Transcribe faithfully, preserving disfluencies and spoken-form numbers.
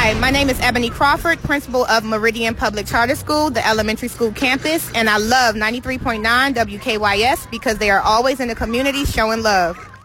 Hi, my name is Ebony Crawford, principal of Meridian Public Charter School, the elementary school campus, and I love ninety-three point nine W K Y S because they are always in the community showing love.